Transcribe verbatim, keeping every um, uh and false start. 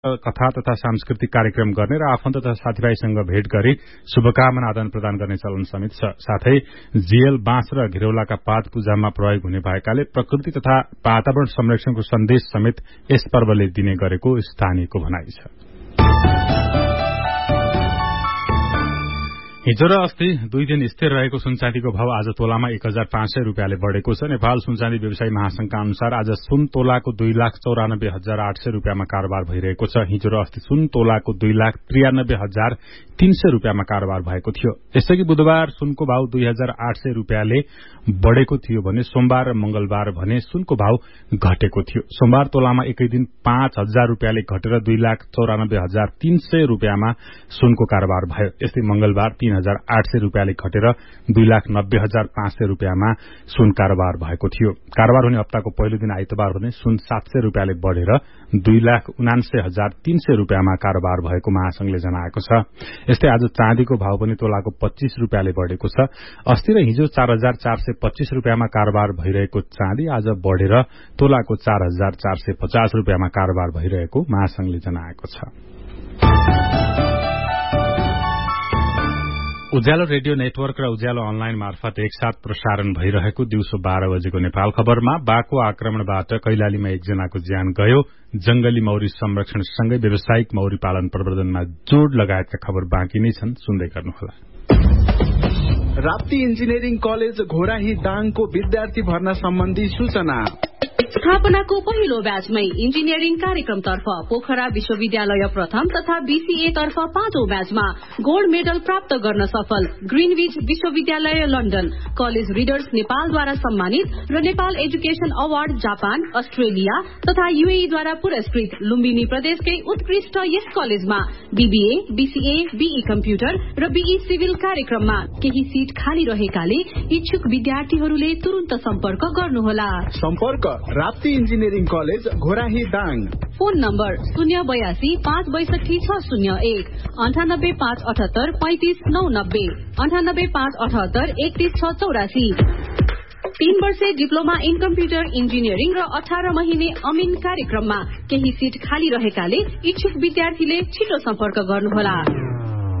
कथा तथा सांस्कृतिक कार्यक्रम गर्ने र आफन्त तथा साथीभाइसँग भेट गरी शुभकामना आदान प्रदान गर्ने चलन समेत छ। साथै जिएल बाँस र घिरौलाका पात पूजामा प्रयोग हुने भएकाले प्रकृति तथा वातावरण संरक्षणको सन्देश समेत यस पर्वले दिने गरेको स्थानीयको भनाइ छ। हिजो र अस्ति दुई दिन स्थिर रहेको सुनचाँदीको भाव आज तोलामा एक हजार पाँच सय रूपियाँले बढ़ेको छ। नेपाल सुनचाँदी व्यवसायी महासंघका अनुसार आज सुन तोलाको दुई लाख चौरानब्बे हजार आठ सय रूपियाँमा कारोबार भइरहेको छ। हिजो र अस्ति सुन तोलाको दुई लाख त्रियानब्बे हजार तीन सय रूपियाँमा कारोबार भएको थियो। यसअघि बुधबार सुनको भाव दुई हजार आठ सय रूपियाँले बढ़ेको थियो भने सोमबार र मंगलबार भने सुनको भाव घटेको थियो। सोमबार तोलामा एकै दिन पाँच हजार रूपियाँले घटेर दुई लाख चौरानब्बे हजार तीन सय रूपियाँमा सुनको कारोबार भयो। यस्तै मंगलबार तीन हजार आठ सय रूपियाँले घटेर दुई लाख नब्बे हजार पाँच सय रूपियाँमा सुन कारोबार भएको थियो। कारोबार हुने हप्ताको पहिलो दिन आइतबार भने सुन सात सय रूपियाँले बढ़ेर दुई लाख उनान्सय हजार तीन सय रूपियाँमा कारोबार भएको महासंघले जनाएको छ। यस्तै आज चाँदीको भाव पनि तोलाको पच्चीस रूपियाँले बढ़ेको छ। अस्ति र हिजो चार हजार चार सय पच्चीस रूपियाँमा कारोबार भइरहेको चाँदी आज बढ़ेर तोलाको चार हजार चार सय पचास रूपियाँमा कारोबार भइरहेको महासंघले जनाएको छ। उज्यालो रेडियो नेटवर्क र उज्यालो अनलाइन मार्फत एकसाथ प्रसारण भइरहेको दिउँसो बाह्र बजेको नेपाल खबरमा बाघको आक्रमणबाट कैलालीमा एकजनाको ज्यान गयो, जंगली मौरी संरक्षणसँगै व्यावसायिक मौरी पालन प्रवर्धनमा जोड़ लगायतका खबर बाँकी नै छन्, सुन्दै गर्नुहोला। राप्ती इन्जिनियरिङ कलेज घोराही दाङको विद्यार्थी भर्ना सम्बन्धी सूचना। स्थापनाको पहिलो ब्याचमै इन्जिनियरिङ कार्यक्रमतर्फ पोखरा विश्वविद्यालय प्रथम तथा बीसीए तर्फ पाँचौं ब्याचमा गोल्ड मेडल प्राप्त गर्न सफल ग्रीनविच विश्वविद्यालय लन्डन, कलेज रिडर्स नेपालद्वारा सम्मानित र Nepal education award Japan, Australia तथा यूएईद्वारा पुरस्कृत लुम्बिनी प्रदेशकै उत्कृष्ट यस कलेजमा बीबीए, बीसीए, बीई कम्प्युटर र बीई सिभिल कार्यक्रममा केही सीट खाली रहेकाले इच्छुक विद्यार्थीहरूले तुरन्त सम्पर्क गर्नुहोला। सम्पर्क Rapti engineering college Ghorahi Dang. Phone number शून्य बयासी पाँच बैसठी छ शून्य एक अन्ठानब्बे पाँच अठहत्तर पैंतिस नौ नब्बे अन्ठानब्बे पाँच अठहत्तर एकतीस छ चौरासी। तीन वर्षे डिप्लोमा इन कम्प्युटर इन्जिनियरिङ र अठार महिने अमिन कार्यक्रममा केही सीट खाली रहेकाले इच्छुक विद्यार्थीले छिटो सम्पर्क गर्नुहोला।